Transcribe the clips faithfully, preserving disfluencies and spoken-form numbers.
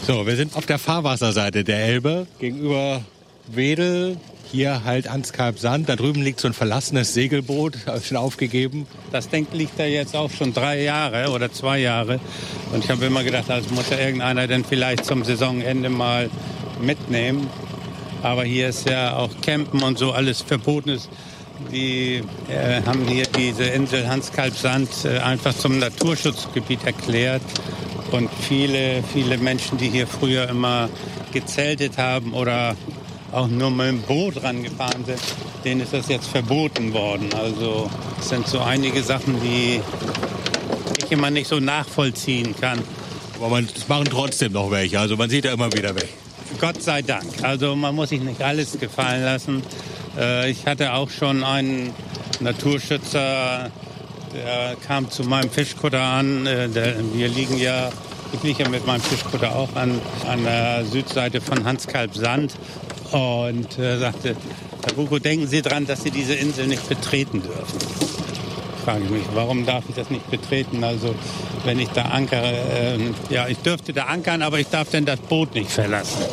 So, wir sind auf der Fahrwasserseite der Elbe, gegenüber Wedel. Hier halt Anskalb Sand. Da drüben liegt so ein verlassenes Segelboot, schon aufgegeben. Das Ding liegt da jetzt auch schon drei Jahre oder zwei Jahre. Und ich habe immer gedacht, das muss ja irgendeiner denn vielleicht zum Saisonende mal mitnehmen. Aber hier ist ja auch Campen und so alles verboten ist. Die äh, haben hier diese Insel Anskalb Sand äh, einfach zum Naturschutzgebiet erklärt. Und viele, viele Menschen, die hier früher immer gezeltet haben oder auch nur mit dem Boot rangefahren sind, denen ist das jetzt verboten worden. Also es sind so einige Sachen, die ich immer nicht so nachvollziehen kann. Aber man, das machen trotzdem noch welche, also man sieht ja immer wieder weg. Gott sei Dank. Also man muss sich nicht alles gefallen lassen. Äh, ich hatte auch schon einen Naturschützer, der kam zu meinem Fischkutter an. Äh, der, wir liegen ja, ich liege ja mit meinem Fischkutter auch an, an der Südseite von Anskalb Sand. Und äh, sagte, Herr Buko, denken Sie dran, dass Sie diese Insel nicht betreten dürfen. Frage ich mich, warum darf ich das nicht betreten? Also wenn ich da ankere, äh, ja, ich dürfte da ankern, aber ich darf denn das Boot nicht verlassen.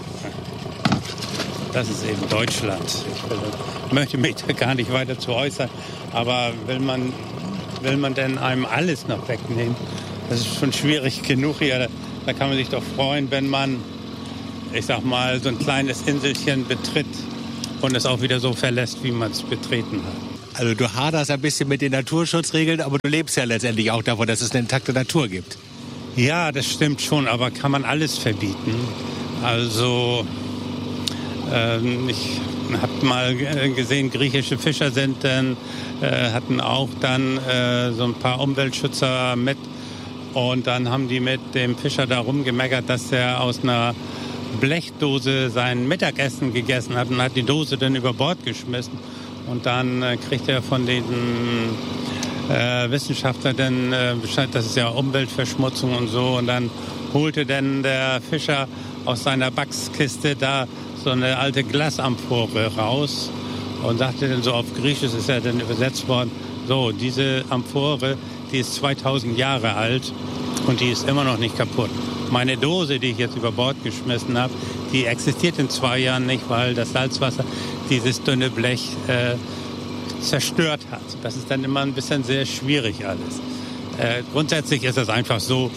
Das ist eben Deutschland. Ich möchte mich da gar nicht weiter zu äußern. Aber will man, will man denn einem alles noch wegnehmen? Das ist schon schwierig genug hier. Da, da kann man sich doch freuen, wenn man, ich sag mal, so ein kleines Inselchen betritt und es auch wieder so verlässt, wie man es betreten hat. Also du haderst ein bisschen mit den Naturschutzregeln, aber du lebst ja letztendlich auch davon, dass es eine intakte Natur gibt. Ja, das stimmt schon, aber kann man alles verbieten? Also ähm, ich habe mal gesehen, griechische Fischer sind dann, äh, hatten auch dann äh, so ein paar Umweltschützer mit und dann haben die mit dem Fischer da rumgemeckert, dass er aus einer Blechdose sein Mittagessen gegessen hat und hat die Dose dann über Bord geschmissen. Und dann äh, kriegt er von den äh, Wissenschaftlern dann äh, Bescheid, das ist ja Umweltverschmutzung und so. Und dann holte dann der Fischer aus seiner Backskiste da so eine alte Glasamphore raus und sagte dann so auf Griechisch, ist ja dann übersetzt worden, so, diese Amphore, die ist zweitausend Jahre alt und die ist immer noch nicht kaputt. Meine Dose, die ich jetzt über Bord geschmissen habe, die existiert in zwei Jahren nicht, weil das Salzwasser dieses dünne Blech äh, zerstört hat. Das ist dann immer ein bisschen sehr schwierig alles. Äh, grundsätzlich ist es einfach so,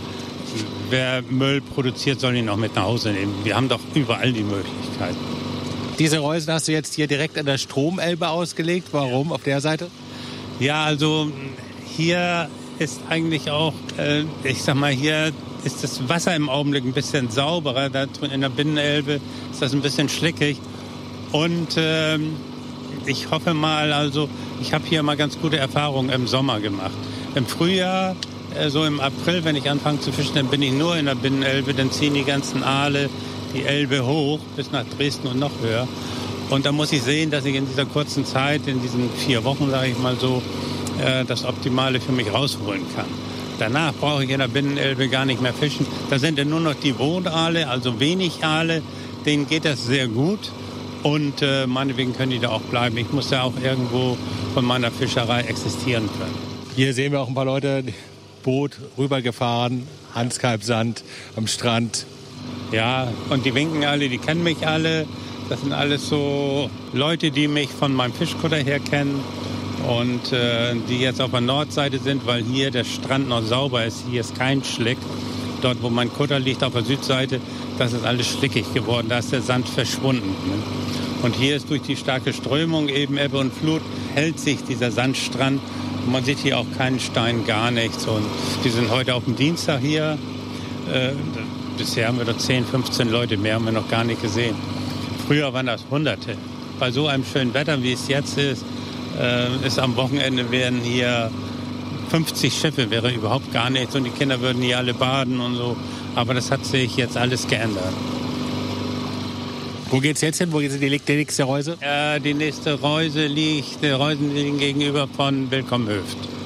wer Müll produziert, soll ihn auch mit nach Hause nehmen. Wir haben doch überall die Möglichkeiten. Diese Reusen hast du jetzt hier direkt an der Stromelbe ausgelegt. Warum auf der Seite? Ja, also hier ist eigentlich auch, äh, ich sag mal, hier ist das Wasser im Augenblick ein bisschen sauberer. Da in der Binnenelbe ist das ein bisschen schlickig. Und ähm, ich hoffe mal, also ich habe hier mal ganz gute Erfahrungen im Sommer gemacht. Im Frühjahr, äh, so im April, wenn ich anfange zu fischen, dann bin ich nur in der Binnenelbe. Dann ziehen die ganzen Aale die Elbe hoch bis nach Dresden und noch höher. Und da muss ich sehen, dass ich in dieser kurzen Zeit, in diesen vier Wochen, sage ich mal so, äh, das Optimale für mich rausholen kann. Danach brauche ich in der Binnenelbe gar nicht mehr fischen. Da sind dann nur noch die Wohnaale, also wenig Aale. Denen geht das sehr gut. Und äh, meinetwegen können die da auch bleiben. Ich muss ja auch irgendwo von meiner Fischerei existieren können. Hier sehen wir auch ein paar Leute, Boot rübergefahren, Anskalb Sand am Strand. Ja, und die winken alle, die kennen mich alle. Das sind alles so Leute, die mich von meinem Fischkutter her kennen. Und äh, die jetzt auf der Nordseite sind, weil hier der Strand noch sauber ist. Hier ist kein Schlick. Dort, wo mein Kutter liegt, auf der Südseite, das ist alles schlickig geworden. Da ist der Sand verschwunden. Ne? Und hier ist durch die starke Strömung, eben Ebbe und Flut, hält sich dieser Sandstrand. Und man sieht hier auch keinen Stein, gar nichts. Und die sind heute auf dem Dienstag hier. Äh, bisher haben wir doch zehn, fünfzehn Leute mehr, haben wir noch gar nicht gesehen. Früher waren das Hunderte. Bei so einem schönen Wetter, wie es jetzt ist, äh, ist am Wochenende werden hier fünfzig Schiffe, wäre überhaupt gar nichts. Und die Kinder würden hier alle baden und so. Aber das hat sich jetzt alles geändert. Wo geht's jetzt hin? Wo liegt die nächste Reuse? Äh, die nächste Reuse liegt, die Reusen liegen gegenüber von Willkomm Höft.